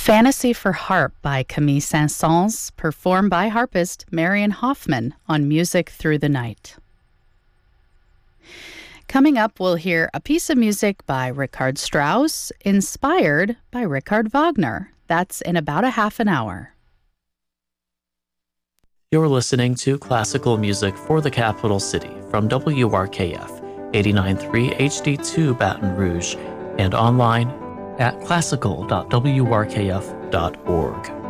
Fantasy for Harp by Camille Saint-Saëns, performed by harpist Marian Hoffman on Music Through the Night. Coming up, we'll hear a piece of music by Richard Strauss, inspired by Richard Wagner. That's in about a half an hour. You're listening to classical music for the capital city from WRKF 89.3 HD2 Baton Rouge and online at classical.wrkf.org.